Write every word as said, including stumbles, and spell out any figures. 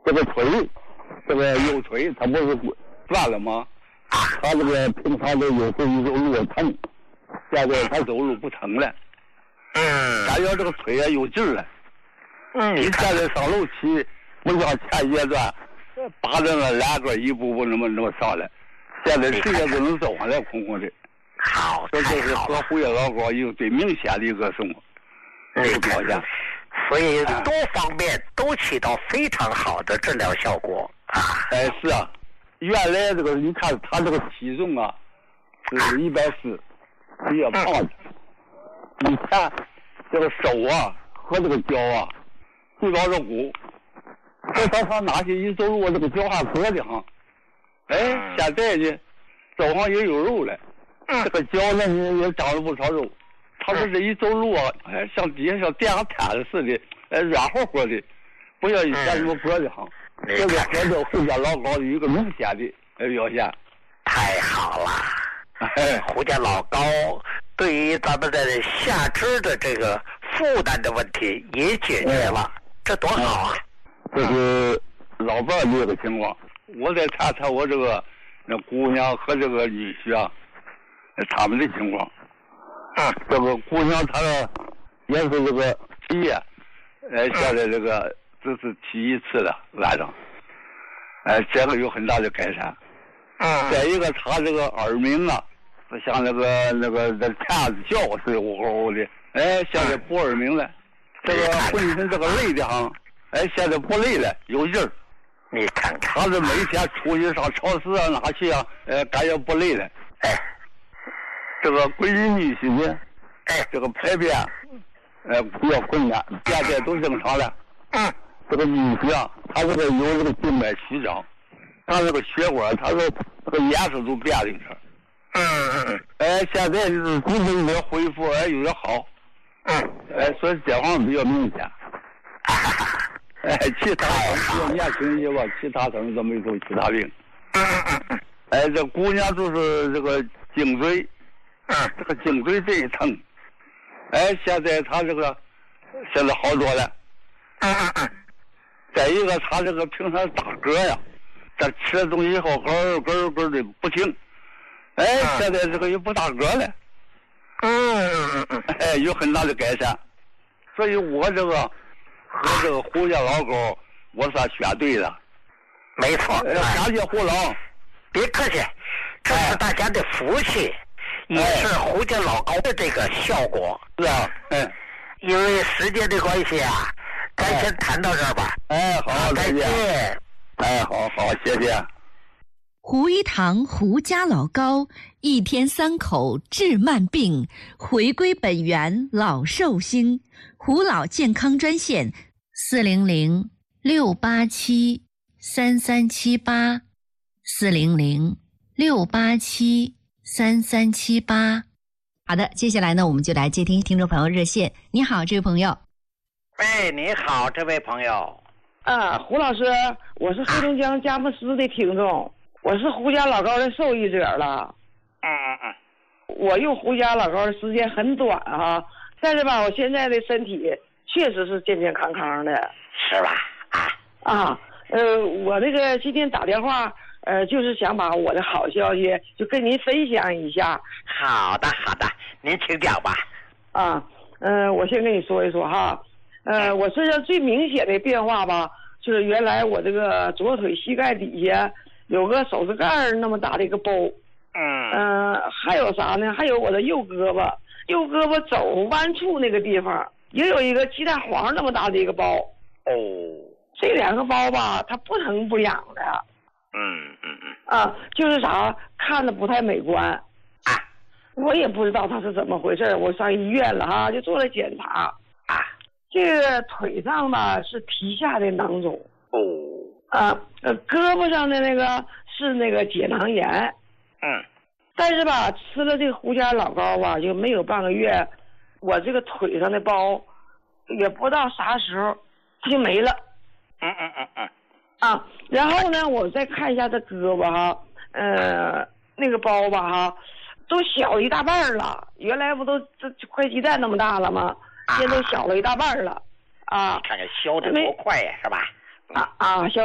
这个腿，这个右腿它不是断了吗？他这个平常都有时候走路疼，现在他走路不疼了。 嗯， 感觉这个腿啊有劲儿了。 嗯， 你现在上楼梯不像前阶段，扒着那栏杆一步步那么那么上来，现在谁也都能走上来，空空的。 好， 这就是和胡家老高有最明显的一个什么一个表现。 所以多方面都起到非常好的治疗效果啊！ 哎，是啊，原来这个你看他这个体重啊是一百四，比较胖的。你看这个手啊和这个脚啊，最高是骨，这他他拿起一走路，这个脚还硌得慌。哎，现在呢，手上也有肉了，这个脚呢也长了不少肉。他说这一走路啊，哎，像底下像垫上毯子似的，哎，软和和的，不像以前那么硌得慌。这个和这个胡家老高有一个明显的呃表现。 太好了，哎，胡家老高对于咱们的下肢的这个负担的问题也解决了，嗯、这多好啊！ 这是老伴儿这个情况，我再谈谈我这个那姑娘和这个女婿啊，他们的情况。嗯，这个姑娘她也是这个体液，呃，现在这个这是提一次的晚上，哎、呃，这个有很大的改善。嗯，再一个她这个耳鸣啊，像那个那个那叉子叫似的，呜呜的，哎，现在不耳鸣了。这个浑身这个累的哈，哎，现在不累了，有劲儿。 你看看， 她是每天出去上超市啊哪去啊，呃，感觉不累了。哎。这个闺女婿呢，哎，这个排便，呃，比较困难，便便都正常了。嗯，这个女婿啊，他这个有这个静脉曲张，他这个血管，他说这个颜色都变了一点。嗯嗯嗯。哎，现在就是精神有点恢复，哎，有点好。嗯。哎，所以这方面比较明显。哎，其他比较年轻些吧，其他可能都没有其他病。嗯嗯嗯。哎，这姑娘就是这个颈椎。嗯，这个颈椎这一疼，哎，现在他这个现在好多了。嗯嗯嗯。再一个，他这个平常打嗝呀，他吃了东西以后咯咯咯的不停，哎，现在这个也不打嗝了。嗯嗯嗯嗯。哎，有很大的改善，所以我这个和这个胡家老狗，我算选对了。 没错。 感谢胡老， 别客气，这是大家的福气。也是胡家老高的这个效果， 是啊，嗯， 因为时间的关系啊，咱先谈到这儿吧。 哎，好， 再见。 哎，好好，谢谢。 胡一堂胡家老高，一天三口治慢病，回归本源老寿星。胡老健康专线：四零零六八七三三七八，四零零六八七。三三七八，好的，接下来呢，我们就来接听听众朋友热线。你好，这位朋友。 哎，你好，这位朋友。 啊，胡老师，我是黑龙江佳木斯的听众，我是胡家老高的受益者了。 嗯嗯嗯。 我用胡家老高的时间很短哈、啊，但是吧，我现在的身体确实是健健康康的。 是吧？啊啊，呃，我这个今天打电话。呃，就是想把我的好消息就跟您分享一下。 好的，好的，您请讲吧。 啊，嗯、呃，我先跟你说一说哈。呃，我身上最明显的变化吧，就是原来我这个左腿膝盖底下有个手指盖那么大的一个包。 嗯。 呃，还有啥呢？还有我的右胳膊，右胳膊肘弯处那个地方也有一个鸡蛋黄那么大的一个包。 哦。 这两个包吧，它不疼不痒的。 嗯嗯嗯啊，就是啥看着不太美观啊， 我也不知道他是怎么回事，我上医院了哈，就做了检查啊， 这个腿上吧是皮下的囊肿哦， 啊，呃，胳膊上的那个是那个结囊炎， 嗯， 但是吧吃了这个胡家老膏吧，就没有半个月，我这个腿上的包也不知道啥时候它就没了， 嗯嗯嗯嗯。 啊，然后呢，我再看一下这胳膊哈，呃，那个包吧哈，都小一大半了。原来不都这块鸡蛋那么大了吗？现在都小了一大半了，啊。 看看消的多快呀，是吧？ 啊啊，消。